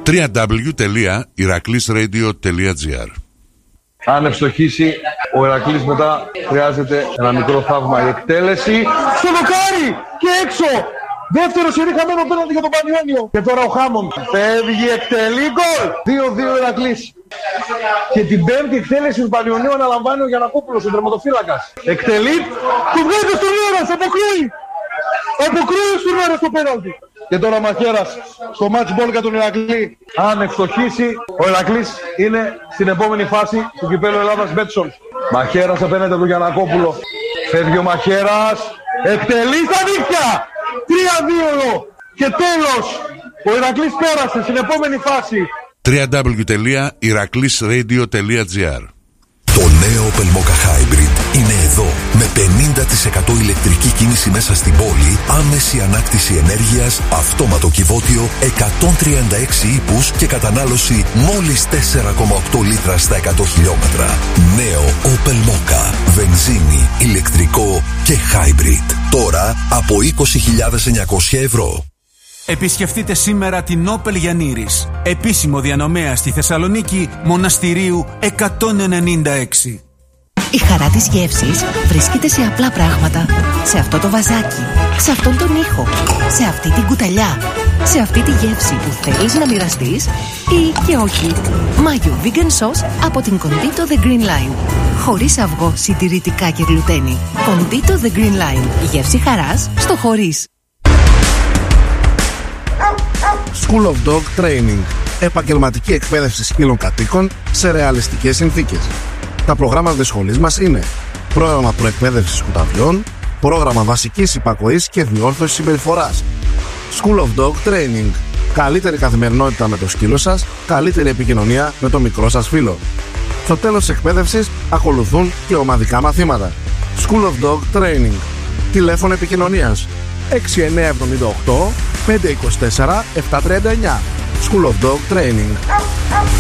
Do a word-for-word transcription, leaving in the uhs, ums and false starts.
double-u double-u double-u τελεία ηρακλής ρέιντιο τελεία τζι άρ. Αν ευστοχίσει ο Ηρακλής, μετά χρειάζεται ένα μικρό θαύμα, η εκτέλεση στο δοκάρι και έξω. Δεύτερο σερί χαμένο πέναντι για τον Πανιόνιο. Και τώρα ο Χάμοντ φεύγει, εκτελεί, γκολ. δύο δύο Ηρακλής. Και την πέμπτη εκτέλεση του Πανιονίου αναλαμβάνει ο Γιαννακόπουλος, ο τερματοφύλακας. Εκτελεί, του βγάζει στον Ήρας, αποκρούει. Αποκρούει στον Ήρας το πέναντι. Και τώρα Μαχαίρας στο match ball για τον Ηρακλή. Αν ευστοχίσει, ο Ηρακλής είναι στην επόμενη φάση του κυπέλλου Ελλάδας Μπέτσον. Μαχαίρας απέναντι από τον Γιαννακόπουλο. Φεύγει ο Μαχαίρας, εκτελεί στα δίχτυα. τρία δύο και τέλος. Ο Ηρακλής πέρασε στην επόμενη φάση. double-u double-u double-u τελεία ηρακλής ρέιντιο τελεία τζι άρ. Το νέο Opel Mokka Hybrid είναι εδώ. Με πενήντα τοις εκατό ηλεκτρική κίνηση μέσα στην πόλη, άμεση ανάκτηση ενέργειας, αυτόματο κυβότιο, εκατόν τριάντα έξι ύπους και κατανάλωση μόλις τέσσερα κόμμα οκτώ λίτρα στα εκατό χιλιόμετρα. Νέο Opel Mokka. Βενζίνη, ηλεκτρικό και hybrid. Τώρα από είκοσι χιλιάδες εννιακόσια ευρώ. Επισκεφτείτε σήμερα την Opel Γιαννήρης, επίσημο διανομέα στη Θεσσαλονίκη, Μοναστηρίου εκατόν ενενήντα έξι. Η χαρά της γεύσης βρίσκεται σε απλά πράγματα. Σε αυτό το βαζάκι, σε αυτόν τον ήχο, σε αυτή την κουταλιά, σε αυτή τη γεύση που θέλεις να μοιραστείς ή και όχι. Μάγιο Vegan Sauce από την Condito The Green Line. Χωρίς αυγό, συντηρητικά και γλουτένι. Condito The Green Line. Η γεύση χαράς στο χωρίς. School of Dog Training. Επαγγελματική εκπαίδευση σκύλων κατοίκων σε ρεαλιστικές συνθήκες. Τα προγράμματα της σχολής μας είναι πρόγραμμα προεκπαίδευσης κουταβιών, πρόγραμμα βασικής υπακοής και διόρθωσης συμπεριφοράς. School of Dog Training. Καλύτερη καθημερινότητα με το σκύλο σας, καλύτερη επικοινωνία με το μικρό σας φίλο. Στο τέλος της εκπαίδευσης ακολουθούν και ομαδικά μαθήματα. School of Dog Training. Τηλέφωνο επικοινωνίας έξι εννιά εβδομήντα οκτώ πεντακόσια είκοσι τέσσερα επτακόσια τριάντα εννιά. School of Dog Training.